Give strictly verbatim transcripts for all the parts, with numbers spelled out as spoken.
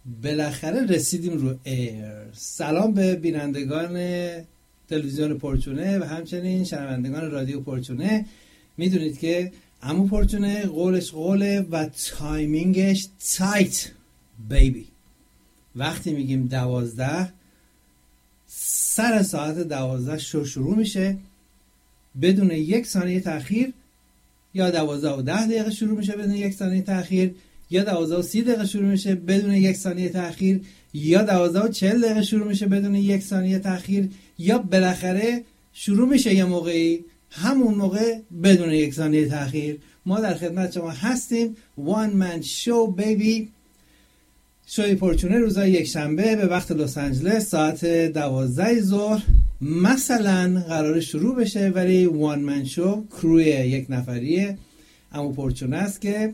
بالاخره رسیدیم رو ایر. سلام به بینندگان تلویزیون پرچونه و همچنین شنوندگان رادیو پرچونه. میدونید که عمو پرچونه قولش قوله و تایمینگش تایت بیبی. وقتی میگیم دوازده، سر ساعت دوازده شو شروع میشه بدون یک ثانیه تأخیر، یا دوازده و ده دقیقه شروع میشه بدون یک ثانیه تأخیر، یا دوازده و سی دقیقه شروع میشه بدون یک ثانیه تأخیر، یا دوازده و چهل دقیقه شروع میشه بدون یک ثانیه تأخیر، یا بالاخره شروع میشه یه موقعی همون موقع بدون یک ثانیه تأخیر. ما در خدمت شما هستیم. One Man Show Baby. شوی پرچونه روزای یک شنبه به وقت لس آنجلس ساعت دوازده ظهر مثلا قرار شروع بشه، ولی وان من شو کروی یک نفریه عمو پرچونه است که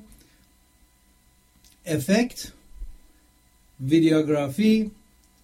افکت، ویدیوگرافی،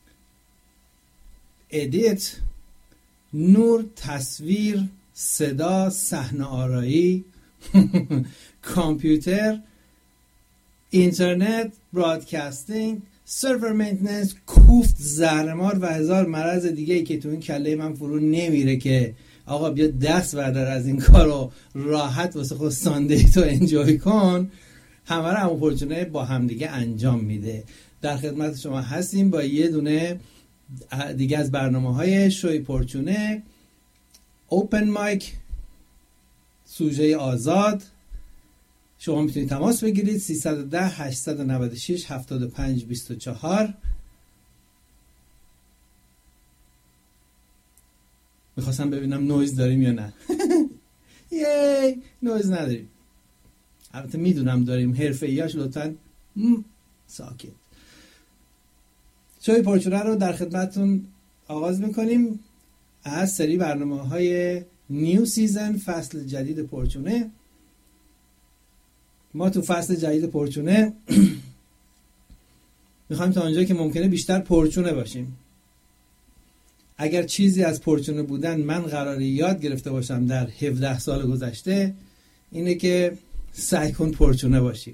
ادیت، نور، تصویر، صدا، صحنه آرایی، کامپیوتر، اینترنت، برادکاستینگ، سرور مینتیننس، کوفت، زهرمار و هزار مرض دیگه ای که تو این کله من فرو نمیره که آقا بیا دست بردار از این کارو راحت واسه خود ساندی تو انجوی کن، همه رو عمو پرچونه با همدیگه انجام میده. در خدمت شما هستیم با یه دونه دیگه از برنامه‌های شوی پرچونه، اوپن مایک، سوژه آزاد. شما میتونید تماس بگیرید سه یک صفر هشت نه شش هفت پنج دو چهار. میخواستم ببینم نویز داریم یا نه. یی نویز نداریم. البته میدونم داریم. حرفه‌ایاش لطفاً ساکت. شوی پرچونه رو در خدمتتون آغاز میکنیم از سری برنامه‌های نیو سیزن، فصل جدید پرچونه. ما تو فصل جدید پرچونه میخوایم تا اونجایی که ممکنه بیشتر پرچونه باشیم. اگر چیزی از پرچونه بودن من قراره یاد گرفته باشم در هفده سال گذشته، اینه که سعی کن پرچونه باشی.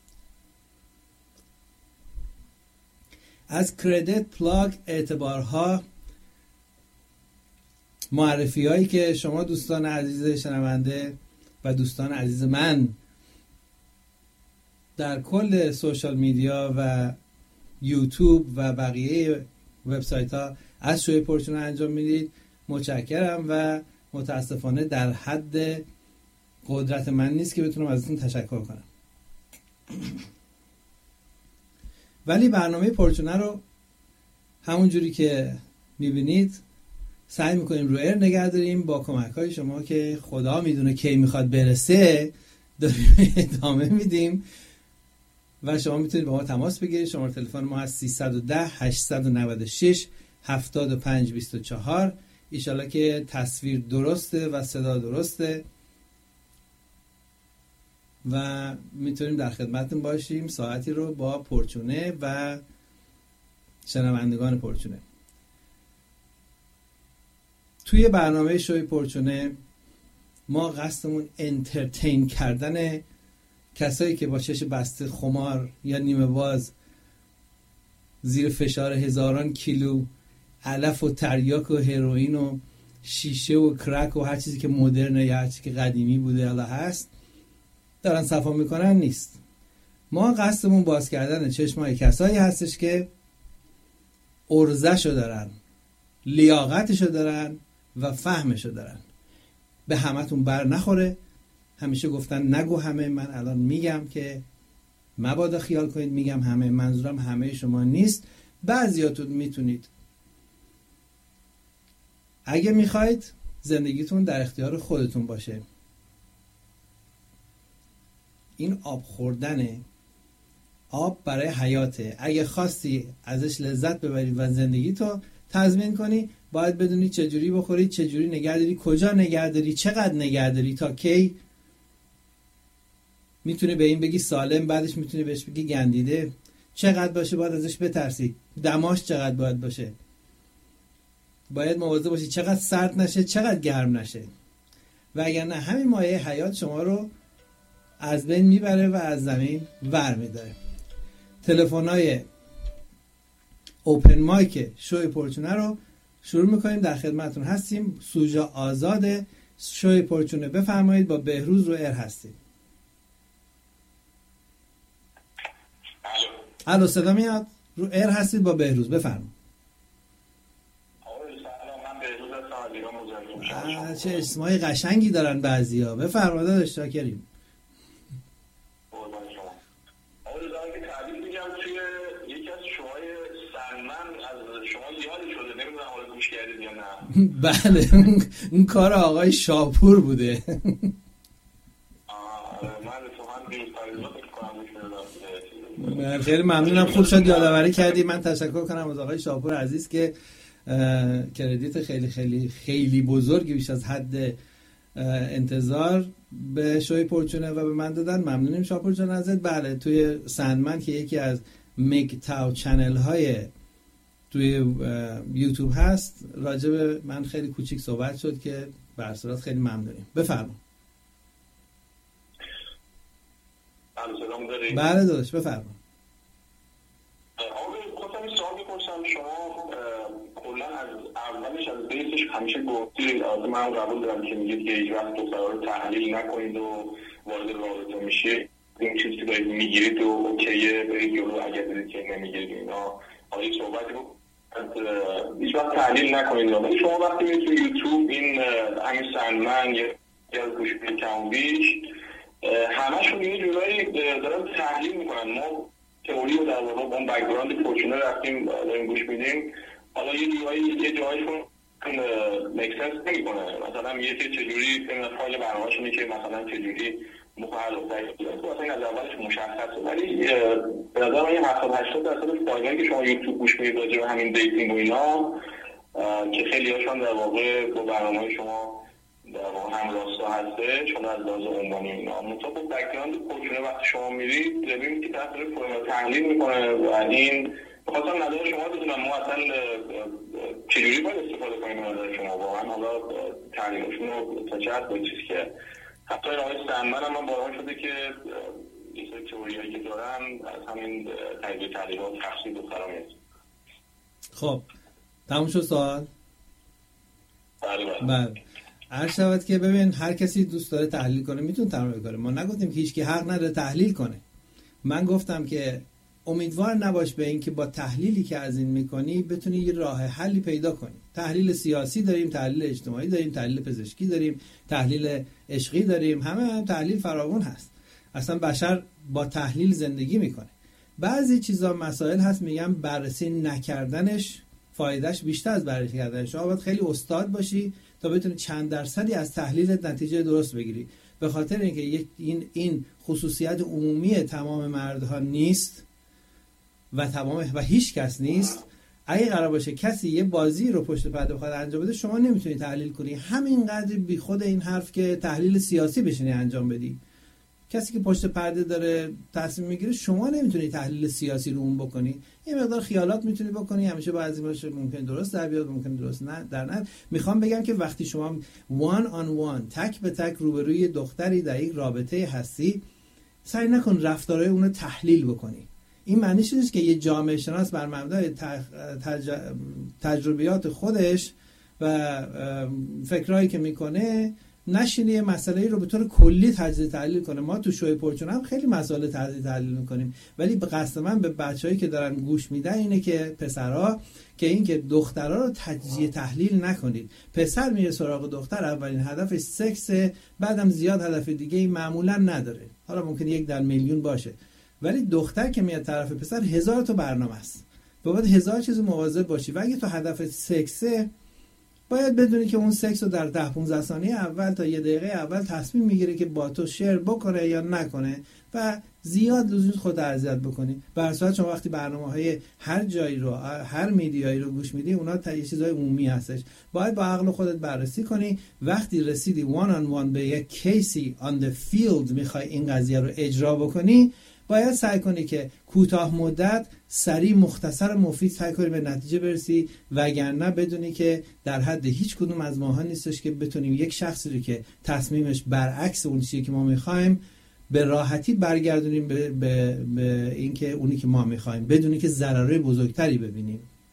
از کردیت، پلاگ، اعتبارها، معرفی هایی که شما دوستان عزیز شنونده و دوستان عزیز من در کل سوشال میدیا و یوتیوب و بقیه وبسایت ها از شوی پرچونه انجام میدید، متشکرم و متاسفانه در حد قدرت من نیست که بتونم ازتون تشکر کنم. ولی برنامه پرچونه رو همون جوری که میبینید سعی میکنیم رو ایر نگه داریم با کمک های شما که خدا میدونه کی میخواد برسه، داریم ادامه میدیم و شما میتونید با ما تماس بگیرید. شماره تلفن ما هست سه یک صفر هشت نه شش هفت پنج دو چهار. ایشالا که تصویر درسته و صدا درسته و میتونیم در خدمتتون باشیم ساعتی رو با پرچونه و شنوندگان پرچونه. توی برنامه شوی پرچونه ما قصدمون انترتین کردن کسایی که با چش بسته خمار یا نیمه باز زیر فشار هزاران کیلو علف و تریاک و هروئین و شیشه و کرک و هر چیزی که مدرنه یا هر چیزی که قدیمی بوده حالا هست دارن صفا میکنن نیست. ما قصدمون باز کردن چشمای کسایی هستش که ارزشو دارن، لیاقتشو دارن و فهمشو دارن. به همتون بر نخوره. همیشه گفتن نگو همه، من الان میگم که مبادا خیال کنید میگم همه، منظورم همه شما نیست. بعضیاتون میتونید اگه میخواید زندگیتون در اختیار خودتون باشه. این آب خوردنه، آب برای حیاته. اگه خواستی ازش لذت ببری و زندگیتو تضمین کنی باید بدونی چجوری بخوری، چجوری نگهداری، کجا نگهداری، چقدر نگهداری، تا کی. میتونی به این بگی سالم، بعدش میتونی بهش بگی گندیده. چقدر باشه باید ازش بترسی، دماش چقدر باید باشه، باید مواظب باشی چقدر سرد نشه چقدر گرم نشه، و اگر نه همین مایه حیات شما رو از بین میبره و از زمین ور میداره. تلفن‌های اوپن مایک شوی پرچونه رو شروع میکنیم. در خدمتتون هستیم. سوژه آزاد شوی پرچونه، بفرمایید. با بهروز رو ایر هستیم. الو صدا میاد؟ رو ایر هستید با بهروز، بفرمایید. چه اسمای قشنگی دارن بعضیا. بفرمایید داداش، شاکریم. بله اون کار آقای شاپور بوده. من خیلی ممنونم، خوب شد یادآوری کردی. من تشکر کنم از آقای شاپور عزیز که کردیت خیلی خیلی خیلی بزرگی بیش از حد انتظار به شوی پرچونه و به من دادن. ممنونیم شاپور جان ازت. بله توی سندمن که یکی از میک تاو چنل های توی یوتیوب هست راجع به من خیلی کوچیک صحبت شد که به هر صورت خیلی ممنونیم. بفرما. بله داداش بفرما. آقا خواستم این سوال بپرسم، شما کلا از اولش از بیسش همیشه گفتید، از من قبول دارم که میگید که هیچ وقت دخترها رو تحلیل نکنید و وارد رابطه میشه این چیزی که دارید میگیرید و اوکیه برید جلو، اگر برید که نمیگیرید اینا حالا این صحبتی رو هیچ وقت تحلیل نکنید. ولی شما وقتی میرید تو یوتیوب این همین سندمن یا گوشبه کمبیش همشون یه جورایی دارن تحلیل میکنن. ما تئوری رو در واقع با اون بک‌گراند پرچونه رفتیم داریم گوش میدیم، حالا یه جورایی یه جایشون مکسنس نمیکنه. مثلا میگه که چجوری فایل برنامه‌شونه که مثلا چجوری مخالف دقیقه اصلا این از اولش مشخصه، ولی به نظر من یه هفتاد هشتاد درصد فایلایی که شما یوتیوب گوش میدید راجع به همین دیتینگ و اینا که خیلی هاشون در واقع با برنامه‌های شما در واقع هم راستا هسته، چون از لحاظ عنوانی اینا مطابق بک‌گراند پرچونه وقتی شما میرید ببینید که طرف داره فرم تحلیل میکنه و این بخاطر نظر شما بدونم ما اصلا چجوری باید استفاده کنیم نظر شما واقعا حالا تحلیلشون رو تا چقدر با چیزی که حتی این آقای سندمن هم من باران شده که یه سری تئوریایی که دارن از همین تجزیه تحلیلات تخصیص دخترها میاد. خب تموم شد سوال؟ بله بله بله. عرض شود که ببین هر کسی دوست داره تحلیل کنه میتونه تحلیل کنه. ما نگفتیم که هیچ کی حق نداره تحلیل کنه. من گفتم که امیدوار نباش به این که با تحلیلی که از این میکنی بتونی یه راه حلی پیدا کنی. تحلیل سیاسی داریم، تحلیل اجتماعی داریم، تحلیل پزشکی داریم، تحلیل عشقی داریم، همه هم تحلیل فراوان هست. اصلا بشر با تحلیل زندگی میکنه. بعضی چیزا مسائل هست میگم بررسی نکردنش فایدهش بیشتر از بررسی کردنش. شما باید خیلی استاد باشی تا بتونی چند درصدی از تحلیلت نتیجه درست بگیری. به خاطر اینکه این این خصوصیت عمومی تمام مردها نیست و تمام و هیچ کس نیست. اگه قرار باشه کسی یه بازی رو پشت پرده بخواد انجام بده شما نمیتونی تحلیل کنی. همینقدر بی خود این حرف که تحلیل سیاسی بشینی انجام بدی. کسی که پشت پرده داره تصمیم میگیره شما نمیتونی تحلیل سیاسی رو اون بکنی. یه مقدار خیالات میتونی بکنی، همیشه بعضی باشه ممکن درست در بیاد ممکن درست نه در نه. میخوام بگم که وقتی شما وان آن وان تک به تک روبروی دختری در یک رابطه هستی سعی نکن رفتارهای اون رو تحلیل بکنی. این معنیش نیست که یه جامعه شناس بر مبنای تج... تجربیات خودش و فکرایی که میکنه نشینه یه مسئله رو به طور کلی تجزیه تحلیل کنه. ما تو شوی پرچونه هم خیلی مسائل تجزیه تحلیل میکنیم، ولی به قصد من به بچه‌هایی که دارن گوش میدن اینه که پسرها که این که دخترها رو تجزیه تحلیل نکنید. پسر میره سراغ دختر اولین هدفش سکس، بعدم زیاد هدف دیگه ای معمولا نداره، حالا ممکن یک در میلیون باشه، ولی دختر که میاد طرف پسر هزار تا برنامه است و باید هزار چیز مواظب باشی. و اگه تو هدف سکسه باید بدونی که اون سکس رو در ده پانزده ثانیه اول تا یه دقیقه اول تصمیم میگیره که با تو شیر بکنه یا نکنه و زیاد لزوم خود اذیت بکنی. به هر صورت شما وقتی برنامه‌های هر جایی رو هر میدیایی رو گوش میدی اونا تا یه چیزای عمومی هستش، باید با عقل خودت بررسی کنی. وقتی رسیدی وان آن وان به یک کیسی آن دی فیلد میخوای این قضیه رو اجرا بکنی، باید سعی کنی که کوتاه مدت سریع مختصر و مفید سعی کنی به نتیجه برسی، وگرنه بدونی که در حد هیچ کدوم از ماها نیستش که بتونیم یک شخصی رو که تصمیمش برعکس اون چیزی که ما میخوایم به راحتی برگردونیم به, به, به این که اونی که ما میخوایم، بدونی که ضررهای بزرگتری ببینیم.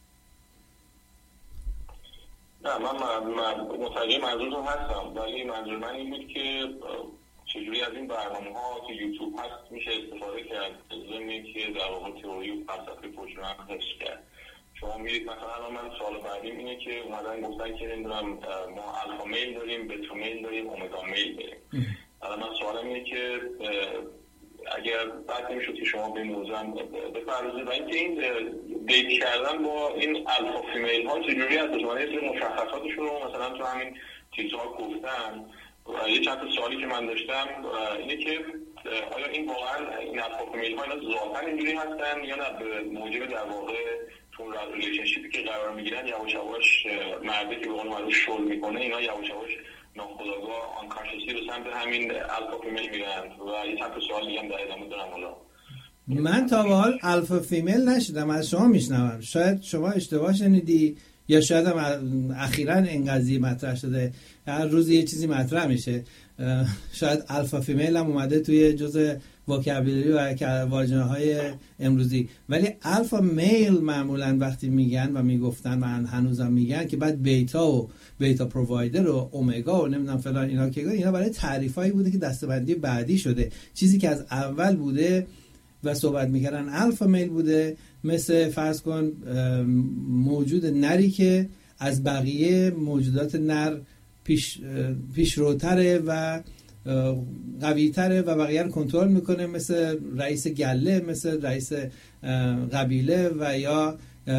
نه من, من متوجه منظورتون هستم، ولی منظور من این بود که چجوری از این برنامه‌ها که یوتیوب هست میشه استفاده کرد ضمن که در واقع تئوری و فلسفه پرچونه هم حفظ کرد. شما میرید مثلا الان من سوال بعدیم اینه که اومدن گفتن که نمیدونم ما الفا میل داریم، بتا میل داریم، اومگا میل داریم. الان من سوالم اینه که اگر بعد نمیشد که شما به موضوع بپردازید و اینکه این دیت کردن با این الفا فیمیل ها چجوری هست؟ شما یه سری مشخصاتشون رو مثلا تو همین چیزها گفتن. یه چند تا سوالی که من داشتم اینه که آیا این واقعا این الفا فیمیل ها اینا ذاتاً اینجوری هستن یا نه به موجب در واقع تو ریلیشنشیپی که قرار میگیرن یواش یواش مردی که به قول معروف شل میکنه اینا یواش یواش ناخودآگاه آنکانشسلی به سمت همین الفا فیمیل میرن و یه چند تا سوال دیگه هم در ادامه دارم. حالا من تا به حال الفا فیمیل نشدم، از شما میشنوم، شاید شما اشتباه شنیدی یا شاید هم اخیراً این قضیه مطرح شده، هر روز یه چیزی مطرح میشه، شاید الفا فیمیل هم اومده توی جزء وکابولری و واژه‌های امروزی، ولی الفا میل معمولاً وقتی میگن و میگفتن و هنوزم میگن که بعد بیتا و بیتا پرووایدر و اومگا و نمیدونم فلان اینا که اینا برای تعریفایی بوده که دسته‌بندی بعدی شده. چیزی که از اول بوده و صحبت میکردن الفا میل بوده، مثل فرض کن موجود نری که از بقیه موجودات نر پیش پیشروتره و قوی‌تره و بقیه رو کنترل میکنه، مثل رئیس گله، مثل رئیس قبیله و یا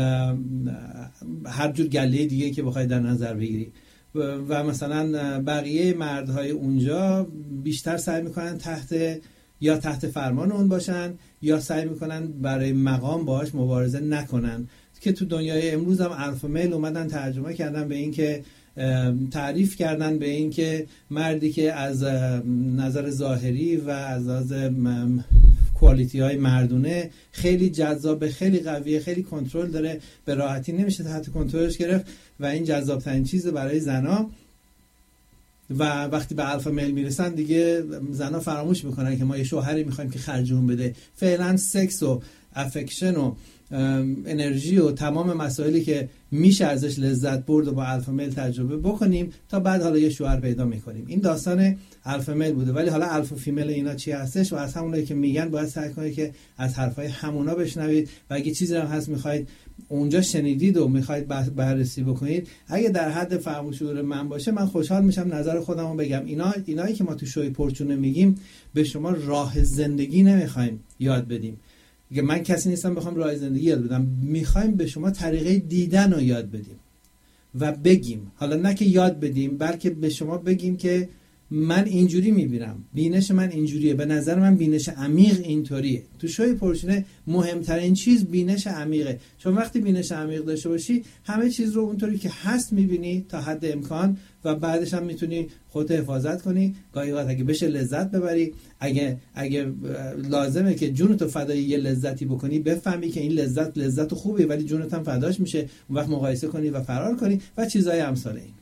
هر جور گله دیگه که بخوای در نظر بگیری. و مثلا بقیه مردهای اونجا بیشتر سعی میکنن تحت یا تحت فرمان اون باشن یا سعی میکنن برای مقام باهاش مبارزه نکنن، که تو دنیای امروز هم الفا میل اومدن ترجمه کردن به این که تعریف کردن به این که مردی که از نظر ظاهری و از نظر کوالیتی های مردونه خیلی جذاب، خیلی قویه، خیلی کنترل داره، به راحتی نمیشه تحت کنترلش گرفت و این جذاب ترین چیز برای زنا. و وقتی به الفا میل میرسن دیگه زنا فراموش میکنن که ما یه شوهری میخوایم که خرجون بده، فعلا سکس و افکشن و انرژی و تمام مسائلی که میشه ازش لذت برد و با الفا میل تجربه بکنیم تا بعد حالا یه شوهر پیدا میکنیم. این داستان الفا میل بوده. ولی حالا الفا فیمیل اینا چی هستش و از همونایی که میگن باید سعی کنید که از حرفای همونا بشنوید و اگه چیزی هم هست میخواید اونجا شنیدید و میخواید بررسی بکنید، اگه در حد فهم و شعور من باشه من خوشحال میشم نظر خودمو بگم. اینا اینایی که ما تو شوی پرچونه میگیم به شما راه زندگی نمیخوایم یاد بدیم. من کسی نیستم بخوام راه زندگی یاد بدم، میخوایم به شما طریقه دیدن رو یاد بدیم و بگیم. حالا نه که یاد بدیم بلکه به شما بگیم که من اینجوری میبینم، بینش من اینجوریه، به نظر من بینش عمیق اینطوریه. تو شوی پرچونه مهمترین چیز بینش عمیقه. چون وقتی بینش عمیق داشته باشی همه چیز رو اونطوری که هست میبینی تا حد امکان و بعدش هم میتونی خودت حفاظت کنی، گاهی وقت اگه بشه لذت ببری، اگه اگه لازمه که جونتو فدای یه لذتی بکنی بفهمی که این لذت لذت خوبه ولی جونت هم فداش میشه، اون وقت مقایسه کنی و فرار کنی و چیزای امثال این.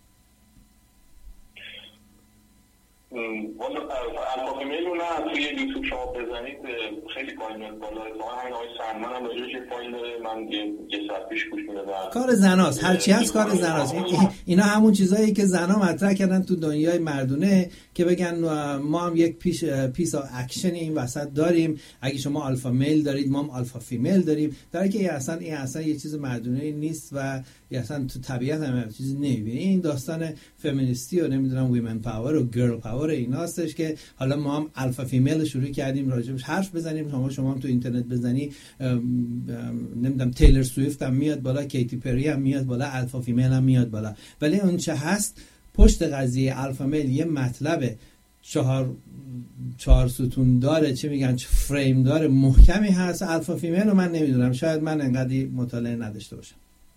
والا الفا فیمیل رو نه توی یوتیوب شما بزنید خیلی پایین میاد بالا. اتفاقا همین آقای سلمان هم راجعش یه پایین داره، من یه ساعت پیش گوش میدادم. کار زناست، هرچی هست کار زناست. اینا همون چیزایی که زنا مطرح کردن تو دنیای مردونه که بگن ما هم یک پیش پیس آف اکشن این وسط داریم، اگه شما الفا میل دارید ما هم الفا فیمیل داریم، در حالی که اصلا این اصلا یه چیز مردونه نیست و اصلا تو طبیعت هم چیزی نمیبینی. این داستان فمینیستی و نمیدونم ویمن پاور و گرل پاور ایناستش که حالا ما هم الفا فیمیل شروع کردیم راجبش حرف بزنیم. شما شما هم تو اینترنت بزنی نمیدونم تیلر سویفت هم میاد بالا، کیتی پری هم میاد بالا، الفا فیمیل هم میاد بالا. ولی اون چه هست پشت قضیه الفا میل یه مطلب چهار چهار ستون داره، چه میگن فریم داره، محکمی هست. الفا فیمیل رو من نمیدونم، شاید من انقدری مطالعه نداشته باشم.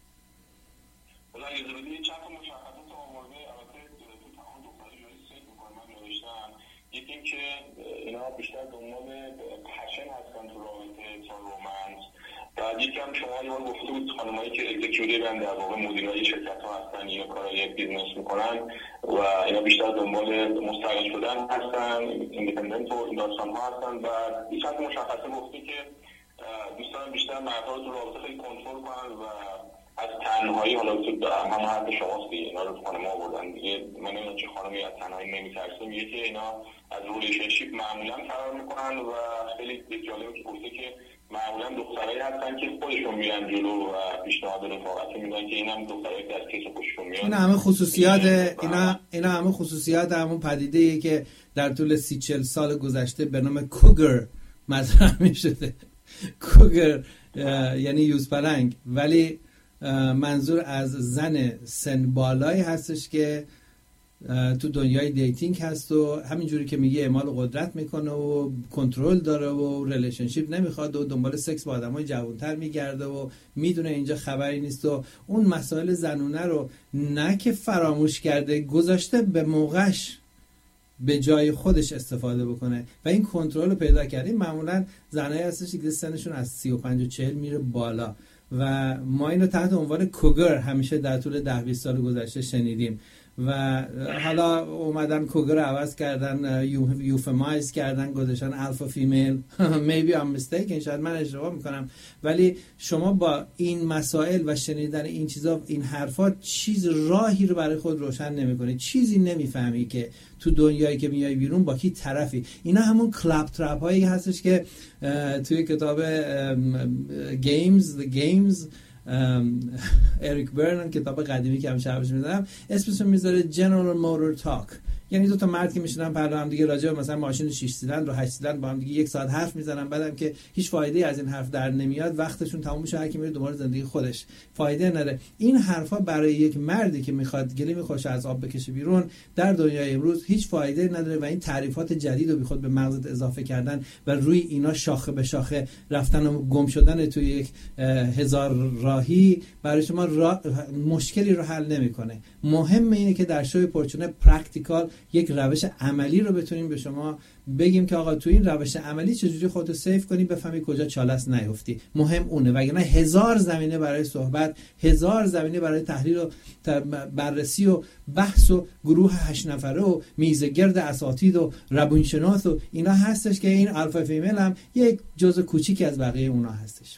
بیشتر دنبال پشن هستن تو رابطه تا رومنس. بعد یکی هم شما یه بار گفته بود خانمایی که اگزیکیوتیو هم در واقع مدیرای شرکت ها هستن یا کارهای بیزنس میکنن و اینا بیشتر دنبال مستقل شدن هستن، ایندیپندنت و این داستان ها هستن. و یه چند مشخصه گفته که دوستان بیشتر مردها رو تو رابطه خیلی کنترل کنن و از تنهایی، حالا تو هم حرف شماست دیگه، اینا رو خانم آوردن دیگه، من نمیدونم چه خانمی از تنهایی نمیترسه، میگه که اینا از ریلیشنشیپ معمولا فرار میکنن و خیلی جالبه که گفته که معمولا دخترایی هستن که خودشون میرن جلو و پیشنهاد رفاقت میدن که اینم دخترایی که از کیس خوششون میاد. اینا همه خصوصیات اینا اینا همه خصوصیات همون پدیده‌ایه که در طول سی چهل سال گذشته به نام کوگر مطرح میشده. کوگر یعنی یوزپلنگ، ولی منظور از زن سن بالایی هستش که تو دنیای دیتینگ هست و همینجوری که میگه اعمال قدرت میکنه و کنترل داره و ریلیشنشیپ نمیخواد و دنبال سکس با آدمای جوانتر میگرده و میدونه اینجا خبری نیست و اون مسائل زنونه رو نه که فراموش کرده، گذاشته به موقعش به جای خودش استفاده بکنه و این کنترل رو پیدا کردیم. معمولا زنایی هستش که سنشون از سی و پنج و چهل میره بالا و ما اینو تحت عنوان کوگر همیشه در طول ده بیست سال گذشته شنیدیم و حالا اومدن کوگر رو عوض کردن، یوفمایز کردن، گذاشتن الفا فیمیل. maybe I'm mistaken، شاید من اشتباه میکنم، ولی شما با این مسائل و شنیدن این چیزا، این حرفا، چیز راهی رو برای خود روشن نمیکنی، چیزی نمیفهمی که تو دنیایی که میای بیرون با کی طرفی. اینا همون کلاب ترپ هایی هستش که توی کتاب گیمز The Games اریک برنن، کتاب قدیمی که همیشه حرفش میزنم، اسمش رو میذاره جنرال موتور تاک، یعنی دو تا مرد که میشینن پهلو هم دیگه راجع به مثلا ماشین شش سیلندر و هشت سیلندر با هم دیگه یک ساعت حرف میزنن، بعدم که هیچ فایده از این حرف در نمیاد، وقتشون تموم میشه، هر کی میره دنبال زندگی خودش، فایده نداره. این حرفا برای یک مردی که میخواد گلی میخوشه از آب بکشه بیرون در دنیای امروز هیچ فایده نداره و این تعریفات جدید رو بیخود به مغزت اضافه کردن و روی اینا شاخه به شاخه رفتن و گم شدن توی یک هزار راهی برای شما را... مشکلی رو حل نمیکنه. مهم اینه که در شوی پرچونه پرکتیکال یک روش عملی رو بتونیم به شما بگیم که آقا تو این روش عملی چجوری خودتو سیف کنی، بفهمی کجا چالش نیفتی. مهم اونه، وگرنه هزار زمینه برای صحبت، هزار زمینه برای تحلیل و بررسی و بحث و گروه هشت نفره و میز گرد اساتید و روانشناس و اینا هستش که این الفا فیمیل هم یک جزء کوچیکی از بقیه اونا هستش.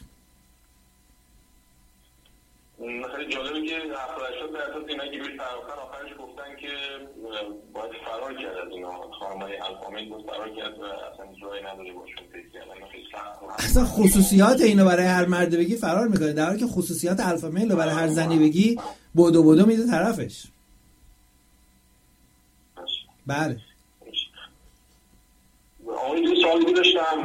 خیلی جالبه که هفتاد هشتاد درصد اینا که بیش فراخر آخرش گفتن که باید فرار کرد از اینا، خانمای الفامیل باید فرار کرد و اصلا جایی نداره باشون فکر کردن. خیلی سخت اصلا خصوصیات اینو برای هر مرد بگی فرار میکنه، در حالی که خصوصیات الفامیل رو برای هر زنی بگی بودو بودو میده طرفش. بله. آقای یه سوالی داشتم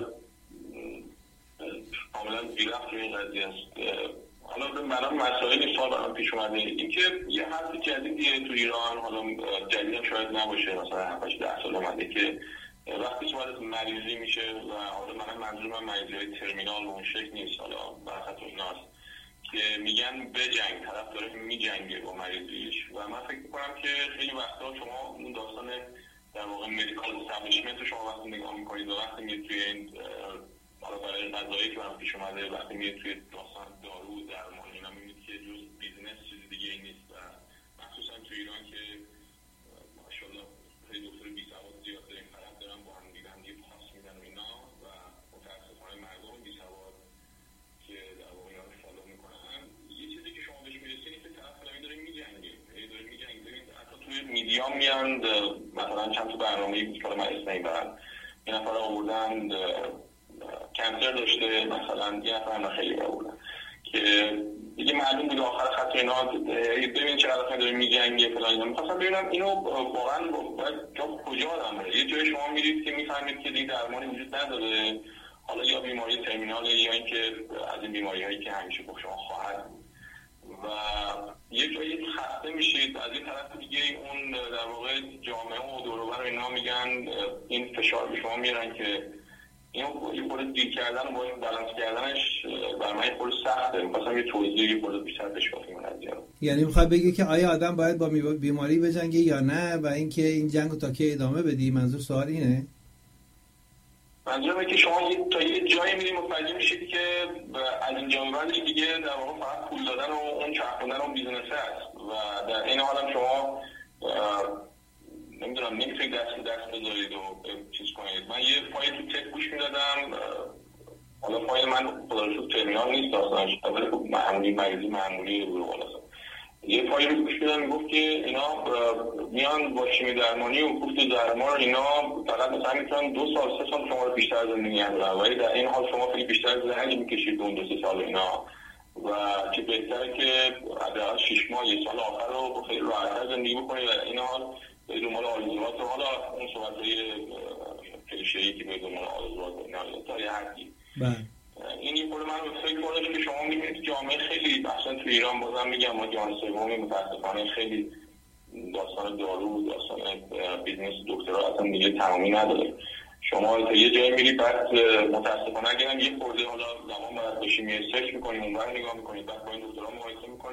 کاملا بی‌ربط به این قضیه است. حالا به منم مسائلی سال برام پیش اومده، این که یه حرفی جدیدیه تو ایران، حالا جدید هم شاید نباشه، مثلا هفت ده سال اومده که وقتی که وارد مریضی میشه و حالا منم منظور من مریضی های ترمینال و اون شکل نیست، حالا برخط ایناست که میگن بجنگ، طرف داره میجنگه با مریضیش و من فکر میکنم که خیلی وقتا شما اون داستان در واقع مدیکال استابلیشمنت رو شما وقتی نگاه میکنید و وقتی میید توی این حالا برای قضایی که برام پیش اومده، وقتی میید توی داستان دارو درمان اینا میبینید که جز بیزنس چیز دیگه ای نیست و مخصوصا تو ایران که ماشاءالله خیلی دکتر بی سواد زیاد داریم، طرف دارن با هم دیگه هم دیگه پاس میدن و اینا و متاسفانه مردم بی سواد که در واقع اینا رو فالو میکنن، یه چیزی که شما بهش میرسید که طرف داره میجنگه، داره میجنگه. ببینید حتی توی میدیا میان مثلا چند تا برنامه‌ای بود که من اسم نمیبرم، این نفر آوردن کنسر داشته، مثلا یه نفر هم خیلی آوردن که دیگه معلوم بود آخر خط اینا، ببین چه طرف داره میجنگه فلان اینا. می‌خواستم ببینم اینو واقعا باید جا کجا آدم بره. یه جای شما میرید که میفهمید که دیگه درمانی وجود نداره، حالا یا بیماری ترمینال یا اینکه از این بیماری‌هایی که همیشه با شما خواهد بود و یه جایی خسته میشید، از این طرف دیگه اون در واقع جامعه و دور و بر اینا میگن این فشار به شما میارن که اینو یه خورده دیر کردن و با این بالانس کردنش برای من یه خورده سخته. می‌خواستم یه توضیح یه خورده بیشتر بشکافیم من از این. یعنی میخواد بگی که آیا آدم باید با بیماری بجنگه یا نه و اینکه این جنگو تا کی ادامه بدی؟ منظور سوال اینه؟ منظورم که شما یه تا یه جایی میرید متوجه میشید که از اینجا به بعدش دیگه در واقع فقط پول دادن و اون چرخوندن اون بیزنس هست و در این حال هم شما نمیدونم نمیتونید دست دست بذارید و چیز کنید. من یه فایل تو تک گوش میدادم حالا فایل من خدا رو شکر ترمینال نیست داستانش، ولی خب معمولی مریضی معمولی رو بالا یه فایل رو گوش میدم میگفت که اینا میان با شیمی درمانی و کوفت درمان اینا فقط مثلا میتونن دو سال سه سال شما رو بیشتر زندگی نگذارن، ولی در این حال شما خیلی بیشتر زندگی میکشید اون دو سه سال اینا و که بهتره که حداقل شش ماه یک سال آخر رو خیلی راحت‌تر زندگی بکنید و این حال به دنبال آرزوهات. حالا اون صحبت‌های کلیشه‌ای که به دنبال آرزوهات اینا تا یه حدی این یه خورده من فکر کردم که شما می‌بینید جامعه خیلی اصلا تو ایران بازم میگم ما جان سومی متأسفانه خیلی داستان دارو داستان بیزنس دکترا اصلا دیگه تمامی نداره. شما تا یه جایی میری بعد متأسفانه اگرم یه خورده حالا زمان باید بشیم یه سرچ می‌کنیم اون رو نگاه می‌کنید بعد با این دکترا مقایسه می‌کنید